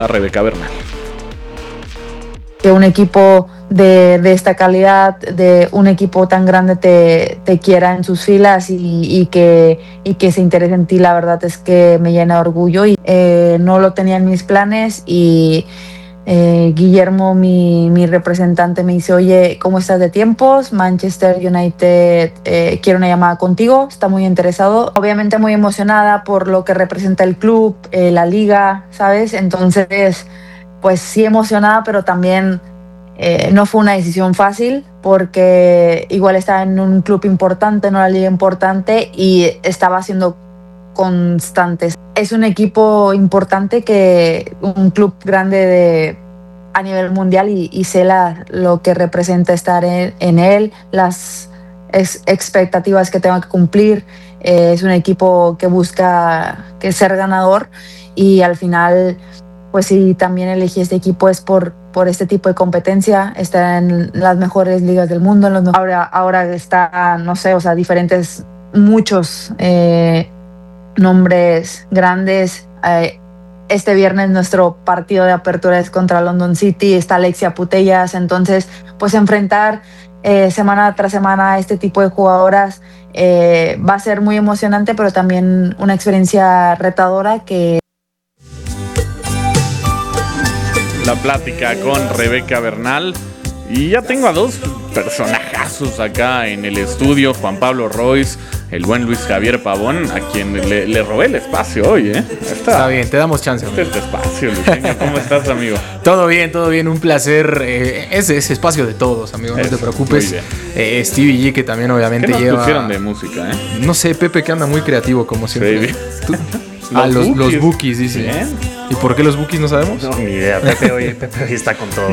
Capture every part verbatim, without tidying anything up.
a Rebeca Bernal. Que un equipo de, de esta calidad, de un equipo tan grande te, te quiera en sus filas y, y, que, y que se interese en ti, la verdad es que me llena de orgullo. Y, eh, no lo tenía en mis planes y eh, Guillermo, mi, mi representante, me dice, oye, ¿cómo estás de tiempos? Manchester United eh, quiere una llamada contigo, está muy interesado. Obviamente muy emocionada por lo que representa el club, eh, la liga, ¿sabes? Entonces, pues sí emocionada, pero también eh, no fue una decisión fácil porque igual estaba en un club importante, en una liga importante y estaba siendo constantes. Es un equipo importante, que un club grande de, a nivel mundial y, y sé la, lo que representa estar en, en él, las ex, expectativas que tengo que cumplir. Eh, es un equipo que busca que ser ganador y al final, pues sí, también elegí este equipo es por, por este tipo de competencia. Está en las mejores ligas del mundo. En los, ahora, ahora está, no sé, o sea, diferentes, muchos eh, nombres grandes. Eh, este viernes nuestro partido de apertura es contra London City. Está Alexia Putellas. Entonces, pues enfrentar eh, semana tras semana a este tipo de jugadoras eh, va a ser muy emocionante, pero también una experiencia retadora que... La plática con Rebeca Bernal. Y ya tengo a dos personajazos acá en el estudio. Juan Pablo Royce, el buen Luis Javier Pavón, a quien le, le robé el espacio hoy, ¿eh? Esta, Está bien, te damos chance. Este es tu espacio, Luiseño. ¿Cómo estás, amigo? Todo bien, todo bien, un placer. Eh, ese es espacio de todos, amigo, no es, te preocupes. Eh, Stevie G, que también obviamente ¿Qué nos lleva... pusieron de música, eh? No sé, Pepe, que anda muy creativo como siempre. Sí. ¿Tú? Los ah, los, bookies. los bookies, dice. Bien. ¿Y por qué los bookies no sabemos? No, ni idea. Pepe hoy, Pepe hoy está con todo.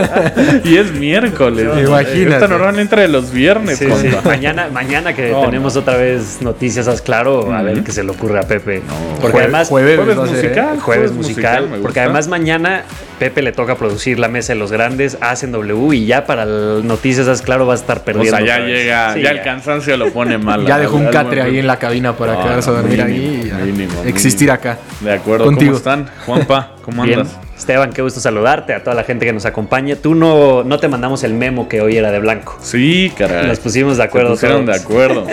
Y es miércoles. No, imagínate. Esta normalmente entra de los viernes. Sí, sí. Mañana, mañana que no, tenemos no. otra vez noticias, haz claro, a ver qué se le ocurre a Pepe. No. Porque Jue- además... jueves, Jueves va a ser, musical. ¿eh? Jueves Jueves musical, musical, me porque gusta. además mañana Pepe le toca producir la mesa de los grandes, hacen W y ya para el Noticias Haz Claro va a estar O perdiendo. sea, ya otra vez. llega, Sí, ya el cansancio lo pone mal. Ya dejó un Al- al catre buen ahí Pepe. en la cabina para No, quedarse a no, dormir mínimo, ahí y a mínimo, existir mínimo. acá. De acuerdo. Contigo. ¿Cómo están? Juanpa, ¿cómo Bien, andas? Esteban, qué gusto saludarte, a toda la gente que nos acompaña. Tú no, no te mandamos el memo que hoy era de blanco. Sí, caray. Nos pusimos de acuerdo. Se pusieron de todos. acuerdo.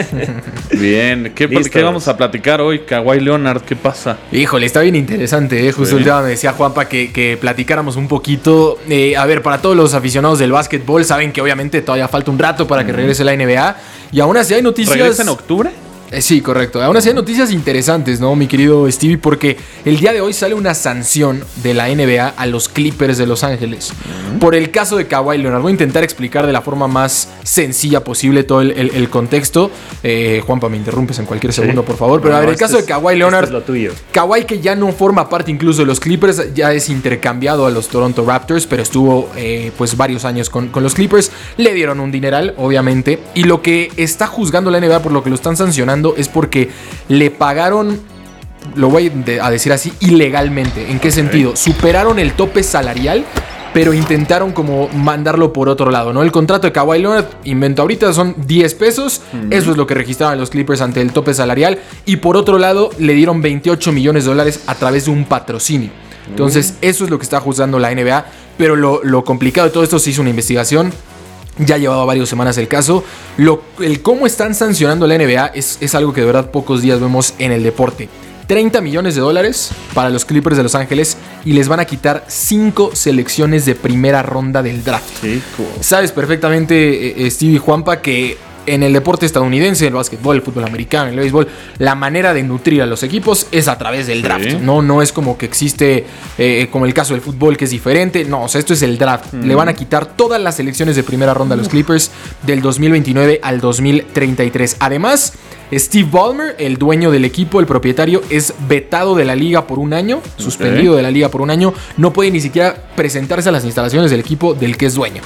Bien. ¿Qué, Listos. ¿Qué vamos a platicar hoy? Kawhi Leonard, ¿qué pasa? Híjole, está bien interesante, ¿eh? Justo Sí. el tema me decía Juanpa que, que platicáramos un poquito. Eh, a ver, para todos los aficionados del básquetbol, saben que obviamente todavía falta un rato para que regrese la N B A. Y aún así hay noticias... ¿Regresa en octubre? Eh, sí, correcto. Aún así hay noticias interesantes, ¿no, mi querido Stevie? Porque el día de hoy sale una sanción de la N B A a los Clippers de Los Ángeles uh-huh. por el caso de Kawhi Leonard. Voy a intentar explicar de la forma más sencilla posible todo el, el, el contexto. Eh, Juanpa, me interrumpes en cualquier segundo, sí. por favor. Pero no, a ver, el caso es, de Kawhi Leonard... es lo tuyo. Kawhi, que ya no forma parte incluso de los Clippers, ya es intercambiado a los Toronto Raptors, pero estuvo eh, pues varios años con, con los Clippers. Le dieron un dineral, obviamente. Y lo que está juzgando la N B A por lo que lo están sancionando es porque le pagaron, lo voy a decir así, ilegalmente. ¿En qué sentido? Superaron el tope salarial, pero intentaron como mandarlo por otro lado, ¿no? El contrato de Kawhi Leonard, invento ahorita, son diez pesos. Mm. Eso es lo que registraban los Clippers ante el tope salarial. Y por otro lado, le dieron veintiocho millones de dólares a través de un patrocinio. Entonces, eso es lo que está juzgando la N B A. Pero lo, lo complicado de todo esto, se hizo una investigación. Ya llevaba varias semanas el caso. Lo, el cómo están sancionando la N B A es, es algo que de verdad pocos días vemos en el deporte. treinta millones de dólares para los Clippers de Los Ángeles y les van a quitar cinco selecciones de primera ronda del draft. Chico. Sabes perfectamente, eh, Stevie Juanpa, que en el deporte estadounidense, el básquetbol, el fútbol americano, el béisbol, la manera de nutrir a los equipos es a través del draft. Sí. No, no es como que existe, eh, como el caso del fútbol, que es diferente. No, o sea, esto es el draft. Mm. Le van a quitar todas las selecciones de primera ronda a los Clippers del dos mil veintinueve al dos mil treinta y tres. Además, Steve Ballmer, el dueño del equipo, el propietario, es vetado de la liga por un año, okay. suspendido de la liga por un año. No puede ni siquiera presentarse a las instalaciones del equipo del que es dueño.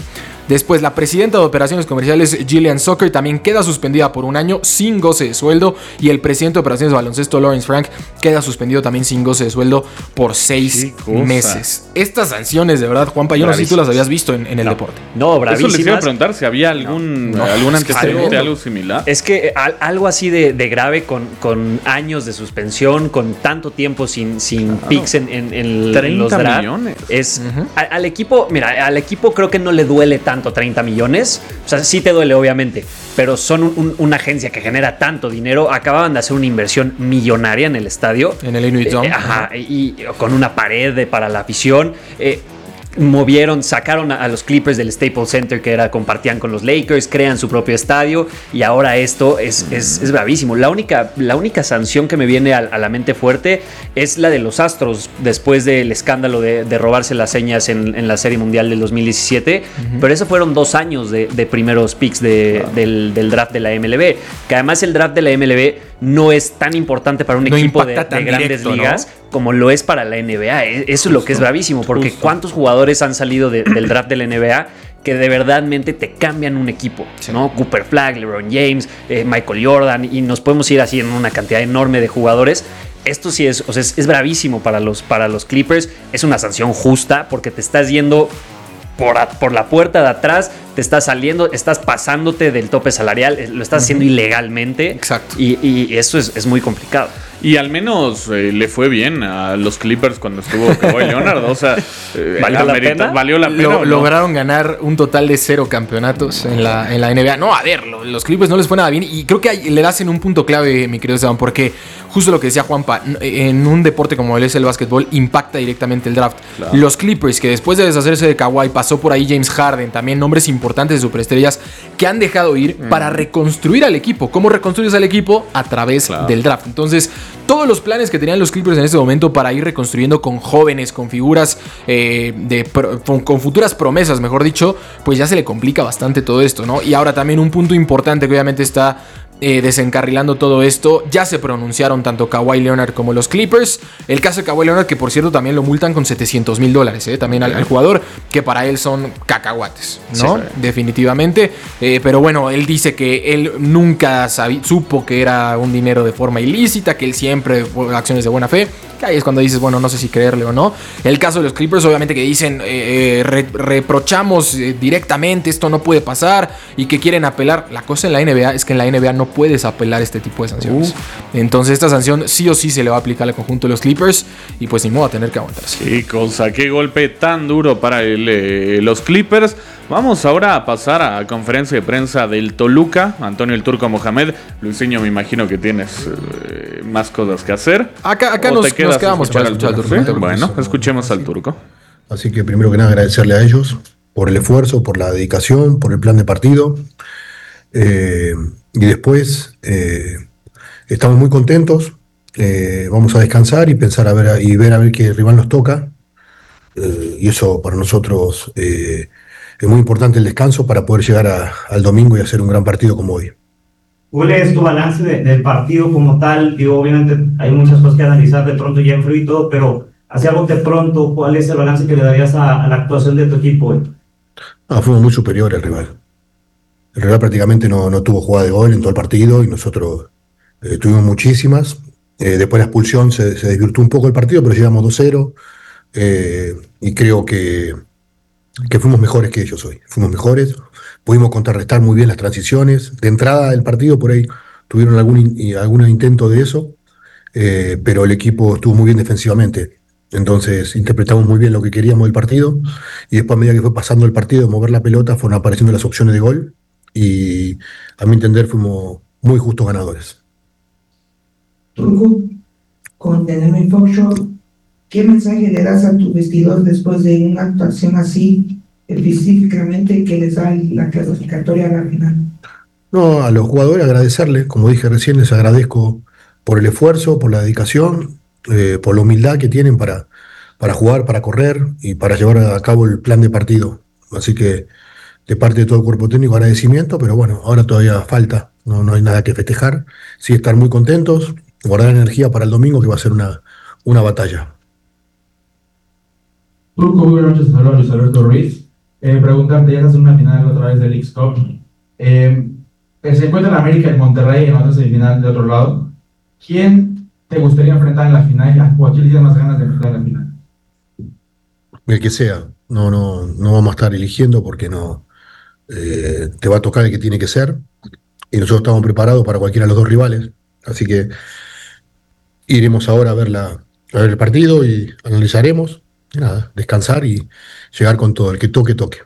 Después, la presidenta de operaciones comerciales, Gillian Zucker, también queda suspendida por un año sin goce de sueldo. Y el presidente de operaciones de baloncesto, Lawrence Frank, queda suspendido también sin goce de sueldo por seis meses. Estas sanciones, de verdad, Juanpa, yo no sé si tú las habías visto en, en el no. deporte. No, bravísimas. Eso les iba a preguntar si había algún, no, no, algún es que antecedente, algo similar. Es que al, algo así de, de grave con, con años de suspensión, con tanto tiempo sin, sin claro. picks en, en, en, en los draft. millones. Es, uh-huh. a, al equipo, mira, al equipo creo que no le duele tanto treinta millones. O sea, sí te duele, obviamente, pero son un, un, una agencia que genera tanto dinero. Acababan de hacer una inversión millonaria en el estadio. En el Inuit Dome. Eh, ajá, uh-huh. y, y con una pared de, para la afición. Eh, movieron, sacaron a, a los Clippers del Staples Center que era, compartían con los Lakers, crean su propio estadio y ahora esto es, es, es bravísimo. La única, la única sanción que me viene a, a la mente fuerte es la de los Astros después del escándalo de, de robarse las señas en, en la Serie Mundial del dos mil diecisiete, uh-huh. pero eso fueron dos años de, de primeros picks de, wow. del, del draft de la M L B, que además el draft de la M L B no es tan importante para un no equipo de, de grandes directo, ligas, ¿no? Como lo es para la N B A. Eso es lo que es bravísimo, porque Justo. ¿cuántos jugadores han salido de, del draft de la N B A que de verdadmente te cambian un equipo? Sí. ¿No? Cooper Flag, LeBron James, eh, Michael Jordan, y nos podemos ir así en una cantidad enorme de jugadores. Esto sí es, o sea, es, es bravísimo para los, para los Clippers. Es una sanción justa porque te estás yendo por, a, por la puerta de atrás, te estás saliendo, estás pasándote del tope salarial, lo estás uh-huh. haciendo ilegalmente. Exacto. Y, y eso es, es muy complicado. Y al menos eh, le fue bien a los Clippers cuando estuvo Kawhi Leonard. O sea, eh, ¿valió la pena? ¿Valió la pena? Lo, no? Lograron ganar un total de cero campeonatos en la, en la N B A. No, a ver, lo, los Clippers no les fue nada bien. Y creo que hay, le das en un punto clave, mi querido Esteban, porque justo lo que decía Juanpa, en un deporte como es el básquetbol, impacta directamente el draft. Claro. Los Clippers, que después de deshacerse de Kawhi, pasó por ahí James Harden, también nombres importantes de superestrellas que han dejado ir mm. para reconstruir al equipo. ¿Cómo reconstruyes al equipo? A través claro. del draft. Entonces, todos los planes que tenían los Clippers en este momento para ir reconstruyendo con jóvenes, con figuras, eh, de pro, con, con futuras promesas, mejor dicho, pues ya se le complica bastante todo esto, ¿no? Y ahora también un punto importante que obviamente está Eh, desencarrilando todo esto, ya se pronunciaron tanto Kawhi Leonard como los Clippers. El caso de Kawhi Leonard, que por cierto también lo multan con setecientos mil dólares, eh, también al, al jugador, que para él son cacahuates, ¿no? Sí, sí. Definitivamente. Eh, pero bueno, él dice que él nunca sabi- supo que era un dinero de forma ilícita, que él siempre fue acciones de buena fe. Que ahí es cuando dices, bueno, no sé si creerle o no. El caso de los Clippers, obviamente que dicen, eh, re- reprochamos eh, directamente, esto no puede pasar, y que quieren apelar. La cosa en la N B A es que en la N B A no puedes apelar este tipo de sanciones. Uh. Entonces esta sanción sí o sí se le va a aplicar al conjunto de los Clippers y pues ni modo a tener que aguantarse. Sí, cosa, qué golpe tan duro para el, eh, los Clippers. Vamos ahora a pasar a conferencia de prensa del Toluca. Antonio el Turco Mohamed. Luisinho, me imagino que tienes eh, más cosas que hacer. Acá, acá nos, nos quedamos para escuchar al Turco. ¿Sí? Bueno, escuchemos al Turco. Así que primero que nada agradecerle a ellos por el esfuerzo, por la dedicación, por el plan de partido. Eh, y después eh, estamos muy contentos, eh, vamos a descansar y pensar a ver y ver a ver qué rival nos toca, eh, y eso para nosotros eh, es muy importante, el descanso, para poder llegar a, al domingo y hacer un gran partido como hoy. ¿Cuál es tu balance de, del partido como tal? Digo, obviamente hay muchas cosas que analizar de pronto ya en frío y todo, pero hacia algo de pronto, ¿cuál es el balance que le darías a, a la actuación de tu equipo hoy? Ah, fuimos muy superior al rival. El rival prácticamente no, no tuvo jugada de gol en todo el partido y nosotros eh, tuvimos muchísimas. Eh, después de la expulsión se, se desvirtuó un poco el partido, pero llegamos dos cero eh, y creo que, que fuimos mejores que ellos hoy. Fuimos mejores, pudimos contrarrestar muy bien las transiciones. De entrada del partido por ahí tuvieron algún, in, algún intento de eso, eh, pero el equipo estuvo muy bien defensivamente. Entonces interpretamos muy bien lo que queríamos del partido y después a medida que fue pasando el partido de mover la pelota fueron apareciendo las opciones de gol. Y a mi entender fuimos muy justos ganadores. Turco, con The N M Talk Show, ¿qué mensaje le das a tu vestidor después de una actuación así, específicamente que les da la clasificatoria a la final? No, a los jugadores agradecerles, como dije recién, les agradezco por el esfuerzo, por la dedicación, eh, por la humildad que tienen para, para jugar, para correr y para llevar a cabo el plan de partido. Así que de parte de todo el cuerpo técnico, agradecimiento, pero bueno, ahora todavía falta, no, no hay nada que festejar. Sí, estar muy contentos, guardar energía para el domingo, que va a ser una, una batalla. Turco, buenas noches, Luis Alberto Ruiz. eh, preguntarte, ya estás en una final otra vez del Leagues Cup. Eh, se encuentra en América, en Monterrey, en otra semifinal de otro lado. ¿Quién te gustaría enfrentar en la final? ¿O a quién le tienes más ganas de enfrentar en la final? El que sea. No, no, no vamos a estar eligiendo porque no eh, te va a tocar el que tiene que ser. Y nosotros estamos preparados para cualquiera de los dos rivales. Así que iremos ahora a ver, la, a ver el partido y analizaremos. Y nada, descansar y llegar con todo. El que toque, toque.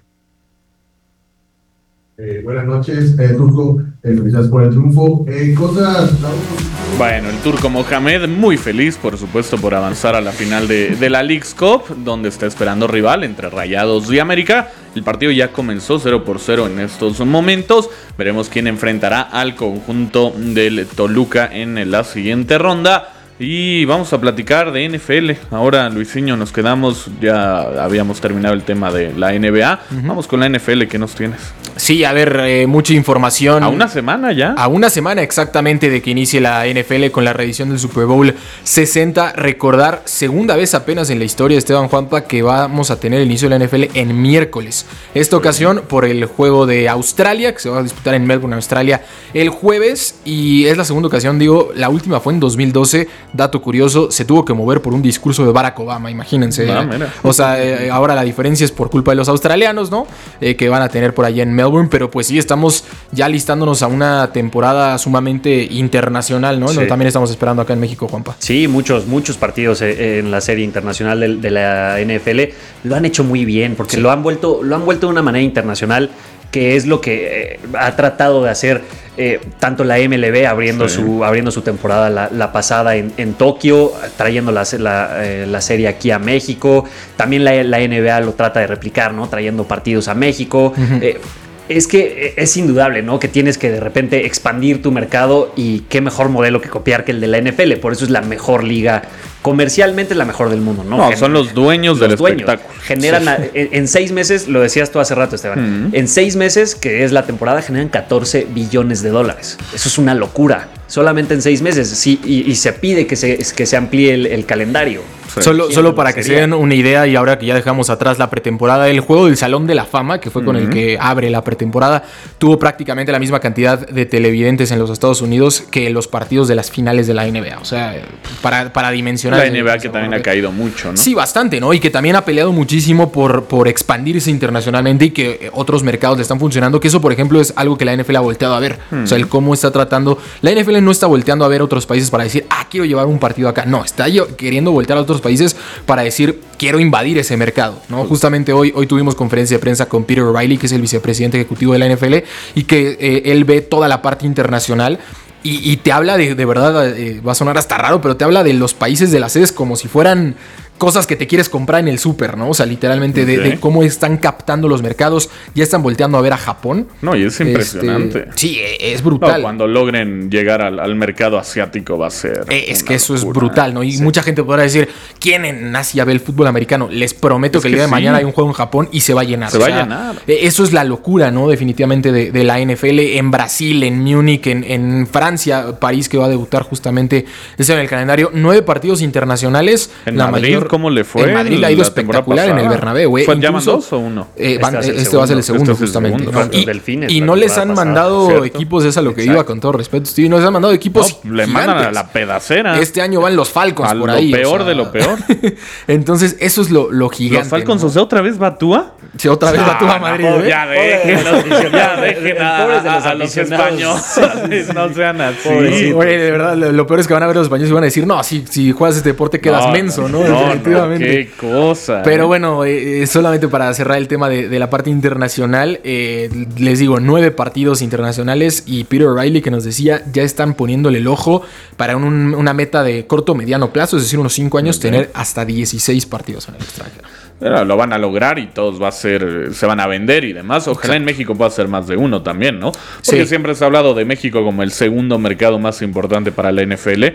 Eh, buenas noches, eh, Turco. Eh, felicidades por el triunfo. Eh, cosas. Bueno, el turco Mohamed muy feliz, por supuesto, por avanzar a la final de, de la Leagues Cup, donde está esperando rival entre Rayados y América. El partido ya comenzó cero por cero en estos momentos. Veremos quién enfrentará al conjunto del Toluca en la siguiente ronda. Y vamos a platicar de N F L. Ahora, Luisinho, nos quedamos, ya habíamos terminado el tema de la N B A. Uh-huh. Vamos con la N F L, ¿qué nos tienes? Sí, a ver, eh, mucha información. ¿A una semana ya? A una semana exactamente de que inicie la N F L con la reedición del Super Bowl sesenta. Recordar, segunda vez apenas en la historia de Esteban Juanpa, que vamos a tener el inicio de la N F L en miércoles. Esta ocasión por el juego de Australia, que se va a disputar en Melbourne, Australia, el jueves. Y es la segunda ocasión, digo, la última fue en dos mil doce. Dato curioso, se tuvo que mover por un discurso de Barack Obama, imagínense. Ah, o sea, eh, ahora la diferencia es por culpa de los australianos, ¿no? Eh, que van a tener por allá en Melbourne, pero pues sí, estamos ya listándonos a una temporada sumamente internacional, ¿no? Sí. También estamos esperando acá en México, Juanpa. Sí, muchos, muchos partidos en la serie internacional de, de la N F L lo han hecho muy bien, porque sí. lo han vuelto, lo han vuelto de una manera internacional, que es lo que eh, ha tratado de hacer eh, tanto la M L B abriendo, sí. su, abriendo su temporada la, la pasada en, en Tokio, trayendo la, la, eh, la serie aquí a México. También la, la N B A lo trata de replicar, ¿no? Trayendo partidos a México. Uh-huh. Eh, es que es indudable, ¿no? Que tienes que de repente expandir tu mercado, y qué mejor modelo que copiar que el de la N F L. Por eso es la mejor liga. Comercialmente es la mejor del mundo, ¿no? No, son los dueños los del dueños. espectáculo. Generan, sí. a, en, en seis meses, lo decías tú hace rato, Esteban, uh-huh. en seis meses, que es la temporada, generan catorce billones de dólares. Eso es una locura. Solamente en seis meses. Sí, y, y se pide que se, que se amplíe el, el calendario. Sí. Solo, solo para que se den una idea, y ahora que ya dejamos atrás la pretemporada, el juego del Salón de la Fama, que fue uh-huh. con el que abre la pretemporada, tuvo prácticamente la misma cantidad de televidentes en los Estados Unidos que los partidos de las finales de la N B A. O sea, para, para dimensionar. La N B A que también ha caído mucho, ¿no? Sí, bastante, ¿no? Y que también ha peleado muchísimo por, por expandirse internacionalmente, y que otros mercados le están funcionando. Que eso, por ejemplo, es algo que la N F L ha volteado a ver. Hmm. O sea, el cómo está tratando. La N F L no está volteando a ver otros países para decir, ah, quiero llevar un partido acá. No, está queriendo voltear a otros países para decir, quiero invadir ese mercado, ¿no? Justamente hoy, hoy tuvimos conferencia de prensa con Peter O'Reilly, que es el vicepresidente ejecutivo de la N F L, y que eh, él ve toda la parte internacional. Y, y te habla de, de verdad, eh, va a sonar hasta raro, pero te habla de los países de las sedes como si fueran cosas que te quieres comprar en el súper, ¿no? O sea, literalmente okay. de, de cómo están captando los mercados. Ya están volteando a ver a Japón. No, y es impresionante. Este, sí, es brutal. No, cuando logren llegar al, al mercado asiático va a ser eh, Es que eso locura. Es brutal, ¿no? Y sí. mucha gente podrá decir, ¿quién en Asia ve el fútbol americano? Les prometo es que el día que de sí. mañana hay un juego en Japón y se va a llenar. Se o va sea, a llenar. Eso es la locura, ¿no? Definitivamente de, de la N F L. En Brasil, en Múnich, en, en Francia, París, que va a debutar justamente ese en el calendario. Nueve partidos internacionales. En la Madrid, mayor, ¿cómo le fue? En Madrid le ha ido espectacular en el Bernabéu. Eh. ¿Fue ya van dos o uno? Eh, van, este, este va a ser el segundo, este justamente. El segundo. ¿No? Y, Delfines, y no les han pasada, mandado ¿cierto? Equipos, es a lo que Exacto. iba, con todo respeto, Steve. No les han mandado equipos. No, le mandan a la pedacera. Este año van los Falcons a por lo ahí. Peor o sea, de lo peor. Entonces, eso es lo, lo gigante. ¿Los Falcons, ¿no? o sea, otra vez va Tua? Sí, otra vez ah, va Tua a Madrid. No, ¿eh? ya dejen, ya dejen a, a, a los españoles. No sean así. Oye, de verdad, lo, lo peor es que van a ver los españoles y van a decir, no, si, si juegas este deporte quedas no, menso, ¿no? No, Definitivamente. No, qué cosa. Pero bueno, eh, solamente para cerrar el tema de, de la parte internacional, eh, les digo, nueve partidos internacionales, y Peter O'Reilly, que nos decía, ya están poniéndole el ojo para un, una meta de corto mediano plazo, es decir, unos cinco años, okay. tener hasta dieciséis partidos en el extranjero. Pero lo van a lograr y todos va a ser, se van a vender y demás. Ojalá Exacto. en México pueda ser más de uno también, ¿no? Porque sí. siempre se ha hablado de México como el segundo mercado más importante para la N F L.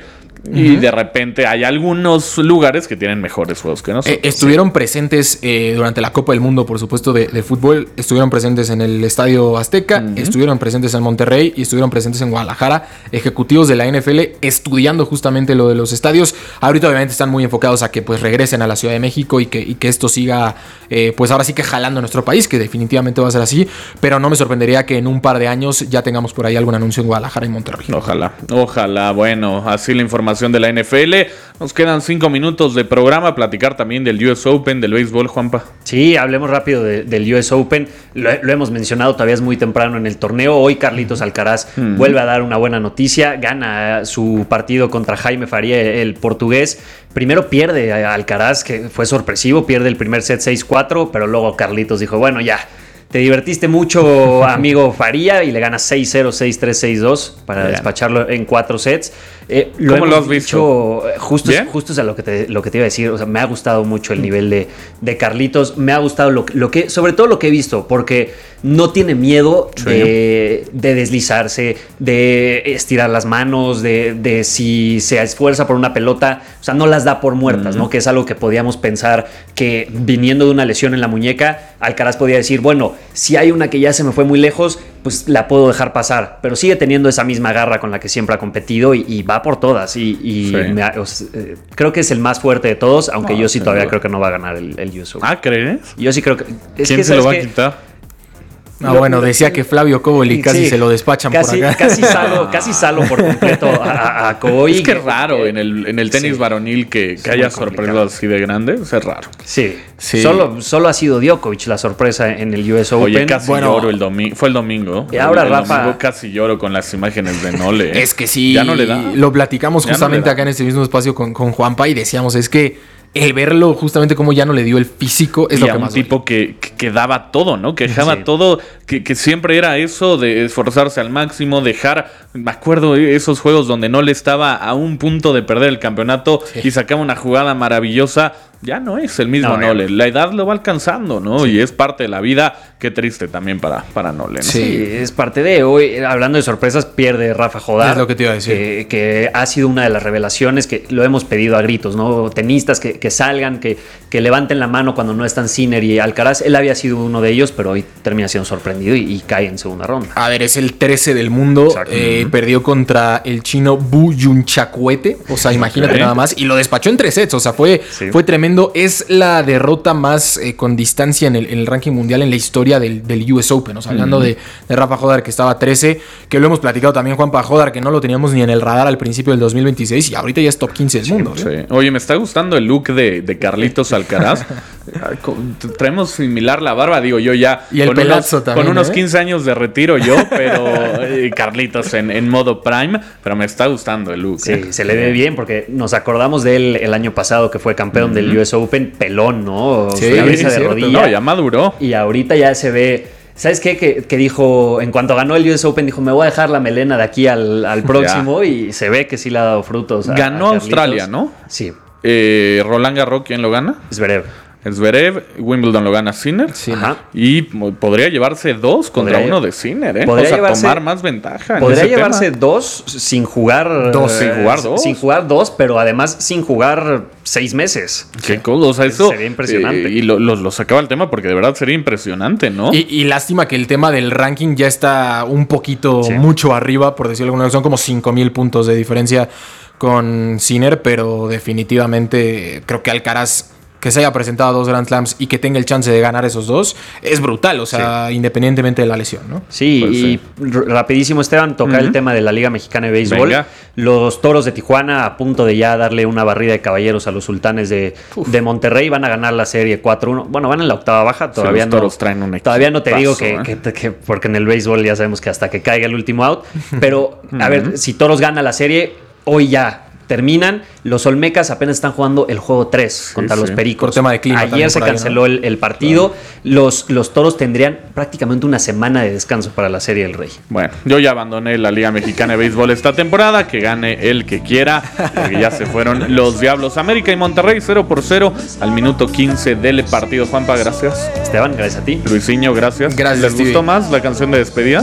Uh-huh. Y de repente hay algunos lugares que tienen mejores juegos que nosotros. Eh, estuvieron presentes eh, durante la Copa del Mundo, por supuesto, de, de fútbol. Estuvieron presentes en el Estadio Azteca, uh-huh. estuvieron presentes en Monterrey y estuvieron presentes en Guadalajara. Ejecutivos de la N F L estudiando justamente lo de los estadios. Ahorita obviamente están muy enfocados a que pues regresen a la Ciudad de México y que, y que esto siga, eh, pues ahora sí que jalando a nuestro país, que definitivamente va a ser así. Pero no me sorprendería que en un par de años ya tengamos por ahí algún anuncio en Guadalajara y Monterrey. Ojalá, ojalá. Bueno, así la información de la N F L. Nos quedan cinco minutos de programa. Platicar también del U S Open, del béisbol, Juanpa. Sí, hablemos rápido de, del U S Open. Lo, lo hemos mencionado, todavía es muy temprano en el torneo. Hoy Carlitos Alcaraz mm. vuelve a dar una buena noticia. Gana su partido contra Jaime Faría, el portugués. Primero pierde a Alcaraz, que fue sorpresivo. Pierde el primer set seis cuatro, pero luego Carlitos dijo, bueno, ya. Te divertiste mucho, amigo Faría, y le ganas seis cero, seis tres, seis dos para Bien. despacharlo en cuatro sets. Eh, lo ¿Cómo lo has visto? Justo, es, justo es a lo que, te, lo que te iba a decir. O sea, me ha gustado mucho el nivel de, de Carlitos. Me ha gustado lo, lo que, sobre todo lo que he visto, porque no tiene miedo sí. de, de deslizarse, de estirar las manos, de, de si se esfuerza por una pelota, o sea, no las da por muertas, mm. ¿no? Que es algo que podíamos pensar que viniendo de una lesión en la muñeca, Alcaraz podía decir, bueno, si hay una que ya se me fue muy lejos, pues la puedo dejar pasar, pero sigue teniendo esa misma garra con la que siempre ha competido y, y va por todas y, y sí. me, o sea, creo que es el más fuerte de todos, aunque no, yo sí todavía duda. creo que no va a ganar el, el U S Open. Ah, ¿crees? Yo sí creo que... Es ¿Quién que, se lo va a que, quitar? Ah, lo, bueno, decía que Flavio Koboli casi sí, se lo despachan casi, por acá. Casi salgo, casi salgo por completo a, a Koboli. Es que es raro en el, en el tenis sí, varonil que, que haya sorpresas así de grandes. Es raro. Sí, sí. Solo, solo ha sido Djokovic la sorpresa en el U S Open. Oye, casi bueno, lloro el domingo. Fue el domingo. Y ahora el Rafa... domingo casi lloro con las imágenes de Nole. Es que sí. Ya no le da. Lo platicamos justamente no acá en este mismo espacio con, con Juanpa y decíamos, es que el verlo justamente como ya no le dio el físico es y lo que a un más tipo que, que, que daba todo, ¿no? Que dejaba sí. todo, que, que siempre era eso de esforzarse al máximo, dejar, me acuerdo esos juegos donde no le estaba a un punto de perder el campeonato sí. y sacaba una jugada maravillosa. Ya no es el mismo no, Nole. La edad lo va alcanzando, ¿no? Sí. Y es parte de la vida. Qué triste también para, para Nole, ¿no? Sí, es parte de... Hoy, hablando de sorpresas, pierde Rafa Jodar. Es lo que te iba a decir. Que, que ha sido una de las revelaciones que lo hemos pedido a gritos, ¿no? Tenistas que, que salgan, que, que levanten la mano cuando no están Sinner y Alcaraz. Él había sido uno de ellos, pero hoy termina siendo sorprendido y, y cae en segunda ronda. A ver, es el trece del mundo. Eh, uh-huh. Perdió contra el chino Bu Yunchacuete. O sea, imagínate okay. nada más. Y lo despachó en tres sets. O sea, fue, sí. fue tremendo. Es la derrota más eh, con distancia en el, en el ranking mundial en la historia del, del U S Open. O sea, hablando uh-huh. de, de Rafa Jodar, que estaba trece, que lo hemos platicado también, Juanpa Jodar, que no lo teníamos ni en el radar al principio del dos mil veintiséis y ahorita ya es top quince del sí, mundo. Sí. ¿eh? Oye, me está gustando el look de, de Carlitos Alcaraz. Traemos similar la barba, digo yo ya. Y el con pelazo unos, también. Con unos ¿eh? quince años de retiro yo, pero eh, Carlitos en, en modo prime, pero me está gustando el look. Sí, ¿eh? se le ve bien porque nos acordamos de él el año pasado que fue campeón uh-huh. del U S Open, pelón, ¿no? Sí, cabeza de rodilla. No, ya maduró. Y ahorita ya se ve... ¿Sabes qué? Que, que dijo, en cuanto ganó el U S Open, dijo, me voy a dejar la melena de aquí al, al próximo. Ya. Y se ve que sí le ha dado frutos. A, ganó a Australia, ¿no? Sí. Eh, Roland Garros, ¿quién lo gana? Zverev. Zverev, Wimbledon lo gana Sinner. Sí. Ajá. Y podría llevarse dos contra podría, uno de Sinner, ¿eh? Podría o sea, llevarse, tomar más ventaja. Podría en ese llevarse tema. dos sin jugar. Dos sin jugar dos. Sin jugar dos, pero además sin jugar seis meses. Qué cosa, o sea, eso. Sería impresionante. Eh, y lo, lo, lo sacaba el tema porque de verdad sería impresionante, ¿no? Y, y lástima que el tema del ranking ya está un poquito, sí. mucho arriba, por decirlo alguna vez. Son como cinco mil puntos de diferencia con Sinner, pero definitivamente creo que Alcaraz, que se haya presentado a dos Grand Slams y que tenga el chance de ganar esos dos, es brutal, o sea, sí. independientemente de la lesión, ¿no? Sí, pues y sí. rapidísimo, Esteban, tocar uh-huh. el tema de la Liga Mexicana de Béisbol. Venga. Los Toros de Tijuana, a punto de ya darle una barrida de caballeros a los Sultanes de, de Monterrey, van a ganar la serie cuatro uno. Bueno, van en la octava baja, todavía sí, los no. Toros traen un todavía no te paso, digo que, ¿eh? que, que, porque en el béisbol ya sabemos que hasta que caiga el último out, pero a uh-huh. ver, si Toros gana la serie, hoy ya terminan. Los Olmecas apenas están jugando el juego tres sí, contra sí. los Pericos. Por tema de clima. Ayer se canceló ahí, ¿no? el, el partido. Claro. Los, los Toros tendrían prácticamente una semana de descanso para la Serie del Rey. Bueno, yo ya abandoné la Liga Mexicana de Béisbol esta temporada. Que gane el que quiera, porque ya se fueron los Diablos. América y Monterrey cero por cero al minuto quince del partido. Juanpa, gracias. Esteban, gracias a ti. Luisinho, gracias. Gracias. ¿Les Stevie. gustó más la canción de despedida? Sí.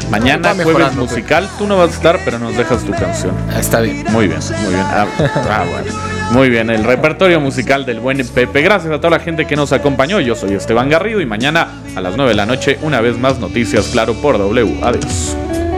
Mañana jueves musical, tú no vas a estar, pero nos dejas tu canción. Está bien. Muy bien, muy bien. Ah, ah, bueno. Muy bien, el repertorio musical del buen Pepe. Gracias a toda la gente que nos acompañó. Yo soy Esteban Garrido y mañana a las nueve de la noche, una vez más, Noticias Claro por W. Adiós.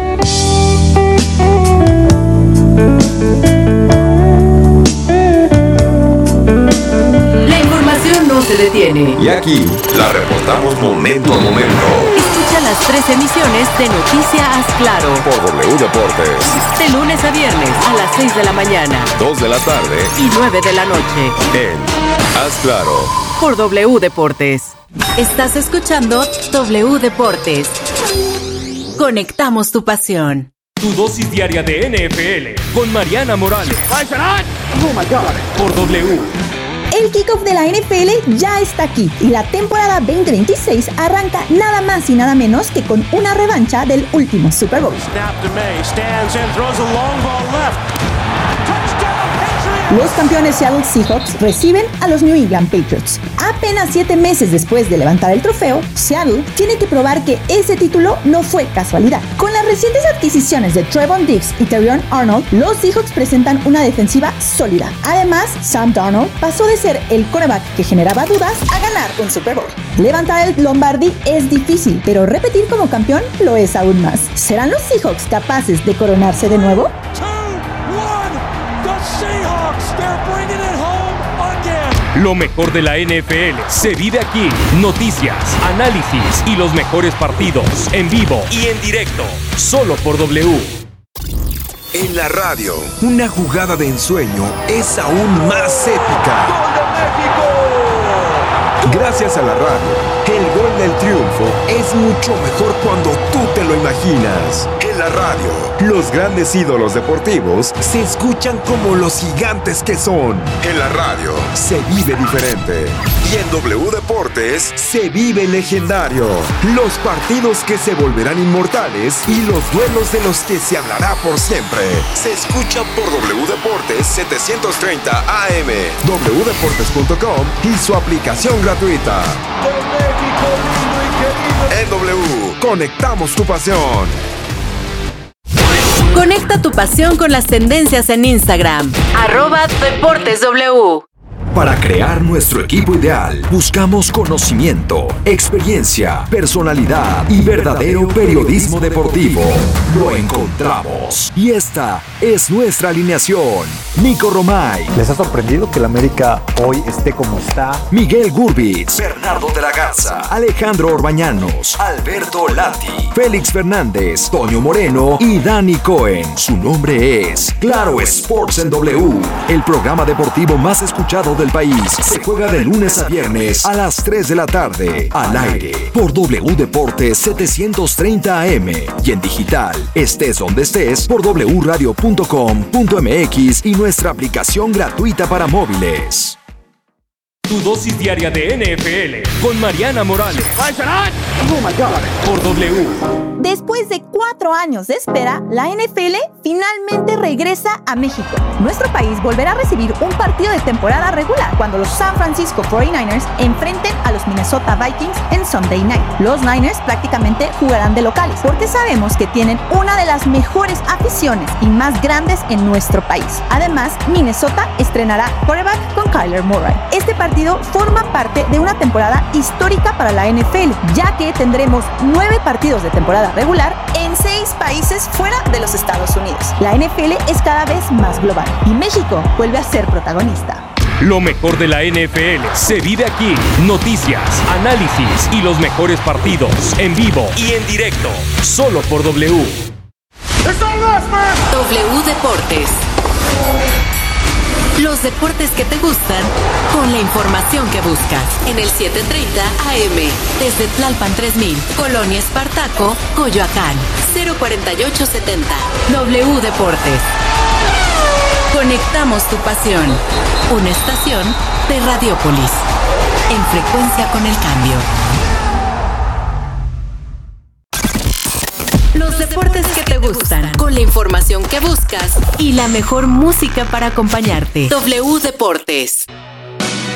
La información no se detiene. Y aquí la reportamos momento a momento. Escucha las tres emisiones de Noticias Claro por W Deportes. De lunes a viernes a las seis de la mañana, dos de la tarde y nueve de la noche. En Haz Claro por W Deportes. Estás escuchando W Deportes. Conectamos tu pasión. Tu dosis diaria de N F L con Mariana Morales. Oh my God. Por W. El kickoff de la N F L ya está aquí y la temporada veinte veintiséis arranca nada más y nada menos que con una revancha del último Super Bowl. Los campeones Seattle Seahawks reciben a los New England Patriots. Apenas siete meses después de levantar el trofeo, Seattle tiene que probar que ese título no fue casualidad. Con las recientes adquisiciones de Trevon Diggs y Terrion Arnold, los Seahawks presentan una defensiva sólida. Además, Sam Darnold pasó de ser el quarterback que generaba dudas a ganar un Super Bowl. Levantar el Lombardi es difícil, pero repetir como campeón lo es aún más. ¿Serán los Seahawks capaces de coronarse de nuevo? Lo mejor de la N F L se vive aquí. Noticias, análisis y los mejores partidos en vivo y en directo. Solo por W. En la radio, una jugada de ensueño es aún más épica. ¡Gol de México! Gracias a la radio, el gol del triunfo es mucho mejor cuando tú te lo imaginas. En la radio, los grandes ídolos deportivos se escuchan como los gigantes que son. En la radio, se vive diferente. Y en W Deportes, se vive legendario. Los partidos que se volverán inmortales y los duelos de los que se hablará por siempre. Se escuchan por W Deportes setecientos treinta A M, w deportes punto com y su aplicación gratuita. En W, conectamos tu pasión. Conecta tu pasión con las tendencias en Instagram. Arroba Deportes W. Para crear nuestro equipo ideal, buscamos conocimiento, experiencia, personalidad y verdadero periodismo deportivo. Lo encontramos. Y esta es nuestra alineación. Nico Romay. ¿Les ha sorprendido que el América hoy esté como está? Miguel Gurbitz. Bernardo de la Garza. Alejandro Orbañanos. Alberto Lati. Félix Fernández. Toño Moreno y Dani Cohen. Su nombre es Claro Sports en W. El programa deportivo más escuchado del país. Se juega de lunes a viernes a las tres de la tarde. Al aire por W Deportes setecientos treinta A M y en digital, estés donde estés, por w radio punto com punto m x y nuestra aplicación gratuita para móviles. Tu dosis diaria de N F L con Mariana Morales. Oh my God. Por W. Después de cuatro años de espera, la N F L finalmente regresa a México. Nuestro país volverá a recibir un partido de temporada regular cuando los San Francisco cuarenta y nueve ers enfrenten a los Minnesota Vikings en Sunday Night. Los Niners prácticamente jugarán de locales porque sabemos que tienen una de las mejores aficiones y más grandes en nuestro país. Además, Minnesota estrenará quarterback con Kyler Murray. Este partido forma parte de una temporada histórica para la N F L, ya que tendremos nueve partidos de temporada regular en seis países fuera de los Estados Unidos. La N F L es cada vez más global y México vuelve a ser protagonista. Lo mejor de la N F L se vive aquí. Noticias, análisis y los mejores partidos en vivo y en directo. Solo por W. W Deportes. Los deportes que te gustan con la información que buscas. En el setecientos treinta A M. Desde Tlalpan tres mil. Colonia Espartaco, Coyoacán. cero cuarenta y ocho setenta. W Deportes. Conectamos tu pasión. Una estación de Radiópolis. En frecuencia con el cambio. Los deportes que te gustan, con la información que buscas y la mejor música para acompañarte. W Deportes.